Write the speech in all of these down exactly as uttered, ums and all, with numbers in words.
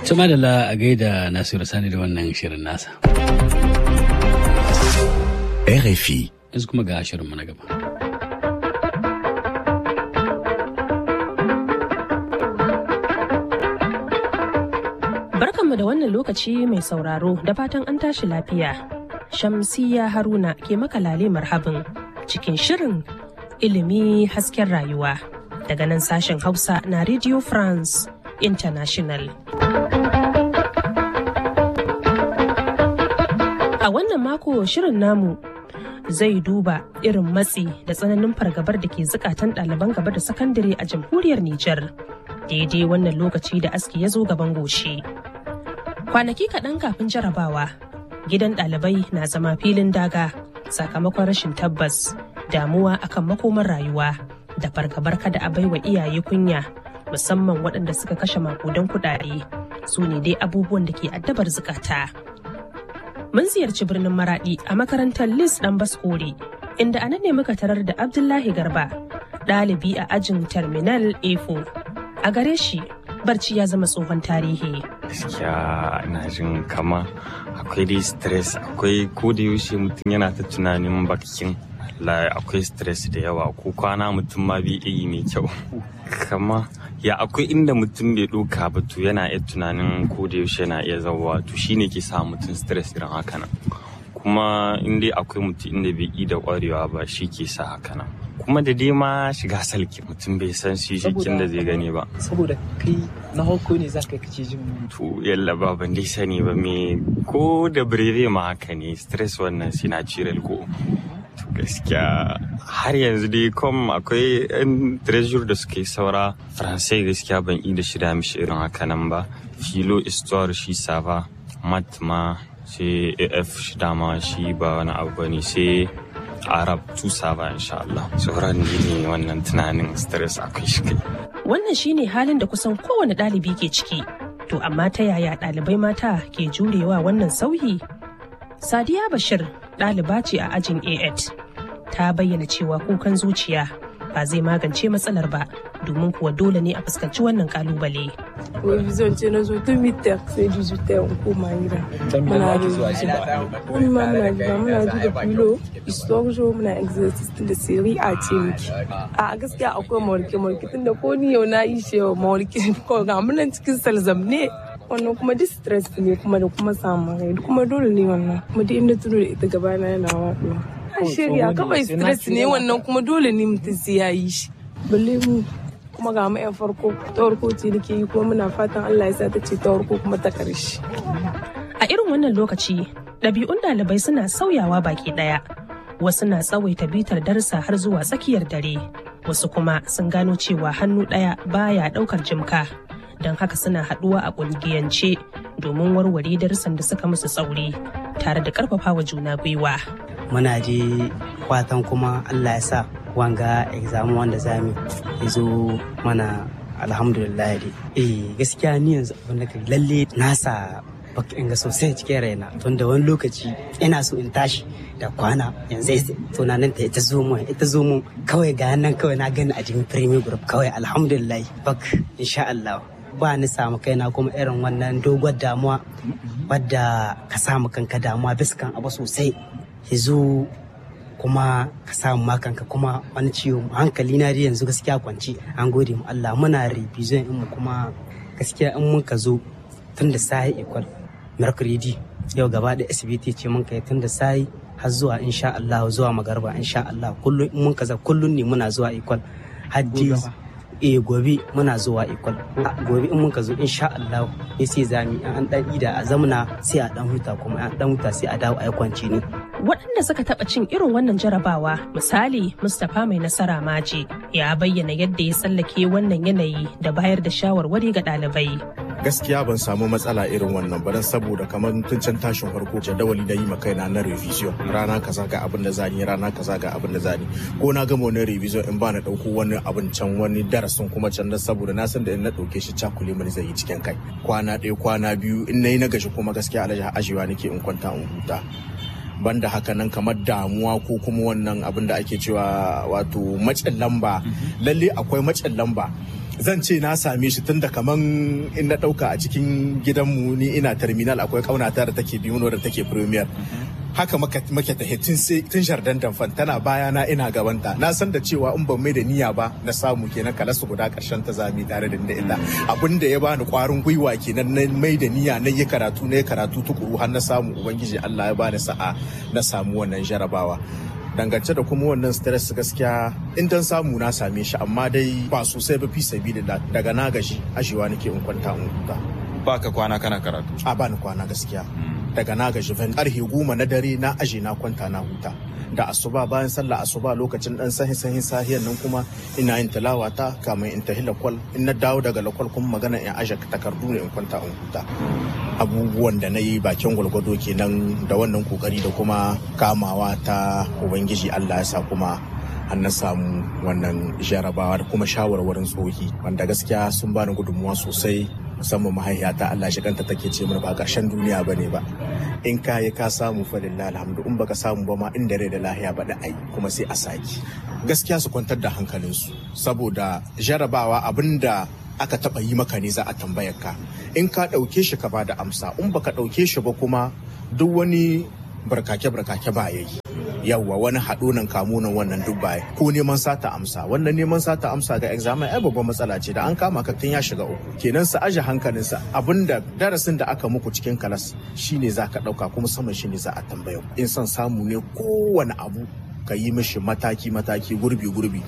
Tuma da la a gaida Nasiru Sani da wannan shirin nasa. R F I. Yanzu kuma ga shirinmu na gaba. Barkanmu da wannan lokaci mai sauraro da fatan an tashi lafiya. Shamsiyya Haruna ke maka lale marhabin cikin shirin ilimi hasken rayuwa daga nan sashen Hausa na Radio France International. A wannan mako shirin namu zai duba irin matsi da tsananin fargabar da ke zukatan ɗaliban gaba da sakandare a jamhuriyar Nijar. Daidai wannan lokaci da aski ya zo gaban goshi. Kwanaki kaɗan kafin jarabawa, gidan ɗalibai na zama filin daga sakamakon rashin tabbas, damuwa akan makomar rayuwa da fargabar kada a baiwa iyaye kunya, musamman waɗanda suka kashe makudan kuɗaɗe. Su ne dai abubuwan da ke addabar zukata. Mun ziyarci birnin Maraɗi a makarantar Lis ɗan Baskore, inda anan ne muka tarar da Abdullahi Garba, ɗalibi a ajin Terminal A four. A gare shi, barci ya zama tsohon tarihi. Gaskiya ina jin kama akwai dai stress, akwai ko da yaushe mutum yana ta tunanin bakin Allah, akwai stress da yawa ko kwana mutum ma bai yi mai kyau. Kama ya akwai inda mutum bai ɗauka ba to yana iya tunanin ko da yaushe yana iya zauwa to shine ke sa mutum stress irin haka nan. Kuma in dai akwai mutum inda bai yi da ƙwarewa ba shi ke sa haka nan. Kuma da dai ma shiga salki mutum bai san shi jikin da zai gani ba. Saboda kai na hauko ne za ka kace jin to yalla ba ban dai sani ba me ko da breve ma haka ne stress wannan sinatural ko to gaskiya har yanzu dai kom akwai yan treasure da suke saura faransai gaskiya ban yi da shida mishi irin haka nan ba. Philo histoire shi sava, mat ma sai af shi dama shi ba wani abu bane, sai Arab tusa ba insha Allah. Sauran ne wannan tunanin stress akwai shi kai. Wannan shine halin da kusan kowane ɗalibi ke ciki. To amma ta yaya ɗalibai mata ke jurewa wannan sauyi? Sadiya Bashir ɗaliba ce a ajin A eight. Ta bayyana cewa kukan zuciya ba zai magance matsalar ba, domin kuwa dole ne a fuskanci wannan kalubale. Revision ce na zo tun mitar sai dijitar in koma gida. Muna revision. Kuma muna gida muna ji da filo, historijo muna exercise da siri a ce miki. A gaskiya akwai mawarke-mawarke tun da ko ni yau na yi shi yau mawarke ko ga munan cikin salzam ne. Wannan kuma distress ne kuma da kuma samun rai kuma dole ne wannan. Kuma duk inda tuno da ita gaba na yana waɗuwa. Shirya kawai stress ne wannan kuma dole ne mutum sai ya yi shi. Balle mu kuma ga mu yan farko ta farko ce nake yi kuma muna fatan Allah ya sa ta ce ta farko kuma ta karshe. A irin wannan lokaci ɗabi'un ɗalibai suna sauyawa baki ɗaya. Wasu na tsawaita bitar darsa har zuwa tsakiyar dare, wasu kuma sun gano cewa hannu ɗaya baya ɗaukar jimka, don haka suna haɗuwa a ƙungiyance domin warware darsan da suka musu tsauri tare da ƙarfafawa juna gwiwa. Muna je fatan kuma Allah ya sa wanga exam wanda zamu ya zo mana alhamdulillah dai. Eh gaskiya ni yanzu abin da lalle nasa baka inga sosai cikin raina, tun da wani lokaci ina so in tashi da kwana yanzu tunanin ta ita zo mu ita zo mu kawai ga nan kawai na gani a cikin premier group kawai alhamdulillah bak insha Allah ba ni samu kaina kuma irin wannan dogon damuwa wadda ka samu kanka damuwa biskan abu sosai yazo kuma ka samu makanka kuma wani ciwo hankali na da yanzu gaskiya kwanci. An gode mu Allah, muna revision in mu kuma gaskiya in mun ka zo tun da sai equal mercredi yau gaba da S B T ce mun kai tun da sai har zuwa insha Allah zuwa magarba insha Allah kullun in mun ka za kullun ne muna zuwa equal haddi eh gobe muna zuwa equal gobe in mun ka zo insha Allah ya sai zami an dan ida a zamana sai a dan huta kuma an dan huta sai a dawo a kwanci ne. Waɗanda suka taɓa cin irin wannan jarabawa, misali Mustapha Mai Nasara Maje, ya bayyana yadda ya tsallake wannan yanayi da bayar da shawarwari ga ɗalibai. Gaskiya ban samu matsala irin wannan ba, saboda kamar tun can tashin farko jadawali na yi ma kaina na revision. Rana kaza ga abin da zani, rana kaza ga abin da zani. Ko na gama wani revision in ba na ɗauko wani abin can wani darasin kuma can, saboda na san da in na ɗauke shi cakule mani zai yi cikin kai. Kwana ɗaya kwana biyu in na yi na gashi kuma gaskiya alaji ajiyewa nake in kwanta in huta. Banda haka nan kamar damuwa ko kuma wannan abin da ake cewa wato macen lamba, lalle akwai macen lamba zan ce na same shi tun da kaman in na ɗauka a cikin gidanmu ni ina terminal akwai ƙaunata da take biyu da take premier. Haka muke tahe tun jardin damfan tana bayana ina gabanta na san da cewa in ban mai da niyya ba na samu kenan kalasu guda karshen ta zami tare da ita abin da ya bani kwarin gwiwa kenan na mai da niyya na yi karatu na yi karatu tukuru har na samu ubangiji Allah ya bani sa'a na samu wannan jarabawa. Dangance da kuma wannan stress gaskiya in dan samu na same shi amma dai ba sosai ba fi sabilillah daga na gaji ajewa nake in kwanta in huta. Baka kwana kana karatu? A bani kwana gaskiya. Daga na gaji fen karfe goma na dare na aje na kwanta na huta da asuba bayan sallah asuba lokacin dan sahin sahin sahiyan nan kuma ina yin tilawa ta kamar in tahi lakwal in na dawo daga lakwal kuma magana in aje takardu ne in kwanta in huta. Abubuwan da na yi bakin gwalgwado kenan da wannan kokari da kuma kamawa ta ubangiji Allah ya sa kuma an na samu wannan jarabawa da kuma shawarwarin tsohi wanda gaskiya sun bani gudunmuwa sosai musamman mahaifiyata Allah shi kanta take ce mana ba ƙarshen duniya bane ba in ka yi ka samu fa lillahi alhamdu in baka samu ba ma inda rai da lahiya ba da ai kuma sai a saki gaskiya su kwantar da hankalinsu saboda jarabawa abinda aka taba yi maka ne za a tambayar ka in ka dauke shi ka ba da amsa in baka dauke shi ba kuma duk wani barkake barkake ba yayi yawwa wani haɗo nan kamo nan wannan duk baya ko neman sata amsa wannan neman sata amsa ga examen ai babban matsala ce da an kama ka tun ya shiga uku kenan sa aje hankalinsa abinda darasin da aka muku cikin kalas shine za ka ɗauka kuma saman shine za a tambaya in son samu ne kowane abu ka yi mishi mataki mataki gurbi gurbi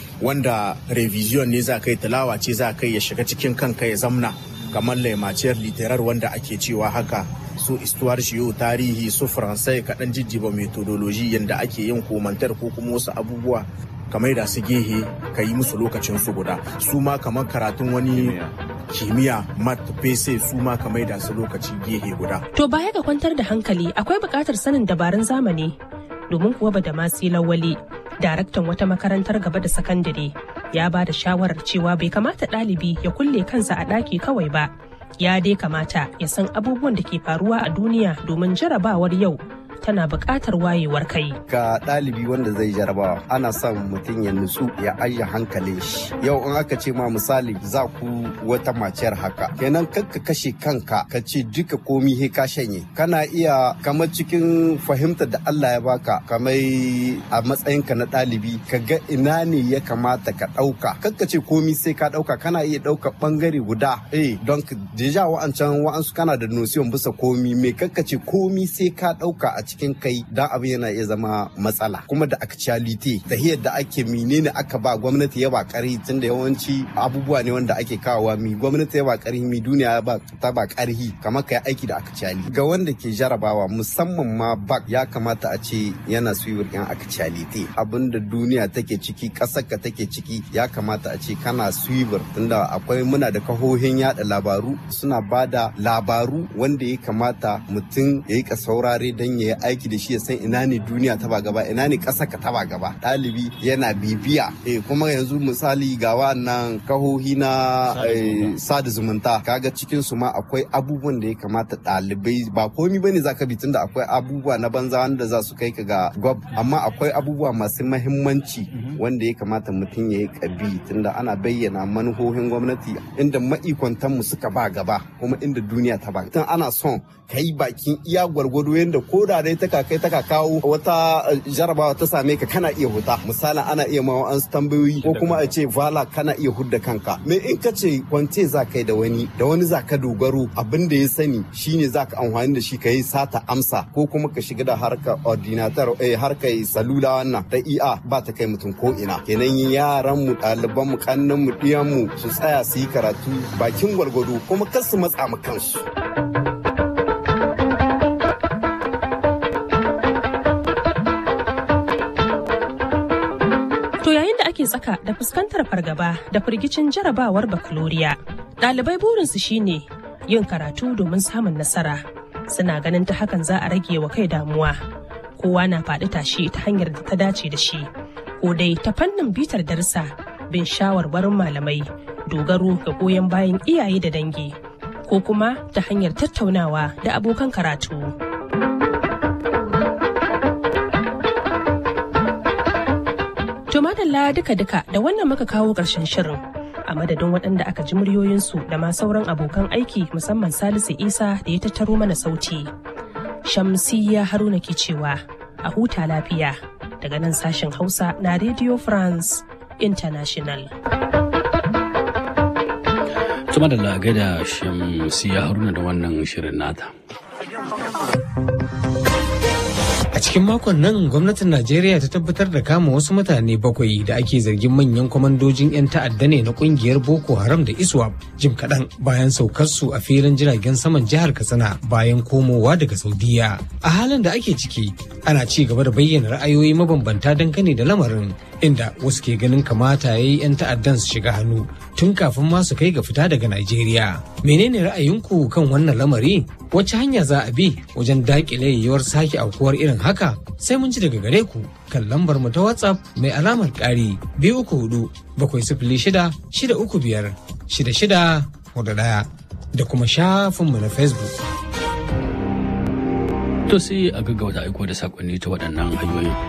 wanda revision ne za ka yi tilawa ce za ka yi ya shiga cikin kanka ya zamna kamar laimaciyar literar wanda ake cewa haka su istuwar shiyo tarihi su faransai kaɗan jijjiba metodoloji yadda ake yin komantar ko kuma wasu abubuwa kamar da su gehe ka yi musu lokacin su guda su ma kamar karatun wani kimiyya mat pese su ma kamar da su lokaci gehe guda. To baya ga kwantar da hankali akwai buƙatar sanin dabarun zamani domin kuwa Badamasi Lawali daraktan wata makarantar gaba da sakandare ya ba da shawarar cewa bai kamata ɗalibi ya kulle kansa a ɗaki kawai ba. Ya dai kamata ya san abubuwan da ke faruwa a duniya domin jarabawar yau tana buƙatar wayewar kai. Ga ɗalibi wanda zai jarabawa ana son mutum ya nutsu ya ajiye hankalin shi. Yau in aka ce ma misali za ku wata maciyar haka. Kenan kanka kashe kanka ka ce duka komi he ka shanye. Kana iya kamar cikin fahimtar da Allah ya baka kamar a matsayinka na ɗalibi ka ga ina ne ya kamata ka ɗauka. Kanka ce komi sai ka ɗauka kana iya ɗauka ɓangare guda. Eh don deja wa'ancan wa'ansu kana da nosiyon bisa komi me kanka ce komi sai ka ɗauka a cikin kai dan abin yana iya zama matsala kuma da actuality tahiyar da ake menene aka ba gwamnati ya ba karhi tunda yawanci abubuwa ne wanda ake kawowa mi gwamnati ya ba karhi mi duniya ba ta ba karhi kamar kai aiki da actuality ga wanda ke jarabawa musamman ma bak ya kamata a ce yana suyiwar yan actuality abinda duniya take ciki kasar ka take ciki ya kamata a ce kana suyiwar tunda akwai muna da kahohin yada labaru suna bada labaru wanda ya kamata mutum ya yi ka saurare dan ya aiki da shi ya san ina ne duniya ta ba gaba ina ne ƙasa ka ta ba gaba ɗalibi yana bibiya eh kuma yanzu misali ga wannan kahohi na sada zumunta kaga cikin su ma akwai abubuwan da ya kamata ɗalibai ba komi bane zaka bi tunda akwai abubuwa na banza wanda za su kai ka ga gwab amma akwai abubuwa masu mahimmanci wanda ya kamata mutum ya yi kabi tunda ana bayyana manuhohin gwamnati inda ma'ikwantan mu suka ba gaba kuma inda duniya ta ba tun ana son kai bakin iya gwargwado yanda ko da dai ta kai ta kawo wata jarabawa ta same ka kana iya huta misalin ana iya ma an tambayoyi ko kuma a ce vala kana iya hudda kanka me in ka ce kwance za kai da wani da wani za ka dogaro abin da ya sani shine za ka amfani da shi ka yi sata amsa ko kuma ka shiga da harkar ordinator eh harkar salula wannan ta iya ba ta kai mutum ko ina kenan yaran mu ɗaliban mu kannan mu diyan mu su tsaya su yi karatu bakin gwargwado kuma kar su matsa mu kansu. ake tsaka da fuskantar fargaba da firgicin jarabawar bakaloriya. Ɗalibai burinsu shine yin karatu domin samun nasara. Suna ganin ta hakan za a rage wa kai damuwa. Kowa na faɗi tashi ta hanyar da ta dace da shi. Ko dai ta fannin bitar darsa, bin shawarwarin malamai, dogaro ga goyon bayan iyaye da dangi, ko kuma ta hanyar tattaunawa da abokan karatu. To madalla duka-duka da wannan muka kawo ƙarshen shirin. A madadin waɗanda aka ji muryoyinsu da ma sauran abokan aiki musamman Salisu Isa da ya tattaro mana sauti. Shamsiyya Haruna ke cewa a huta lafiya daga nan sashen Hausa na Radio France International. Tuma da lagai da Shamsiyya Haruna da wannan shirin nata. A cikin makon nan gwamnatin Najeriya ta tabbatar da kama wasu mutane bakwai da ake zargin manyan kwamandojin 'yan ta'adda ne na kungiyar Boko Haram da ISWAP jim kaɗan bayan saukarsu a filin jiragen saman jihar Katsina bayan komowa daga Saudiya. A halin da ake ciki ana ci gaba da bayyana ra'ayoyi mabambanta dangane da lamarin inda wasu ke ganin kamata ya yi 'yan ta'addan su shiga hannu tun kafin ma su kai ga fita daga Najeriya. Menene ra'ayinku kan wannan lamari? Wace hanya za a bi wajen daƙile yiwuwar sake aukuwar irin haka? Sai mun ji daga gare ku kan lambar mu ta WhatsApp mai alamar ƙari biyu uku hudu bakwai sifili shida shida uku biyar shida shida hudu ɗaya da kuma shafinmu na Facebook. To sai a gaggauta aiko da sakonni ta waɗannan hanyoyin.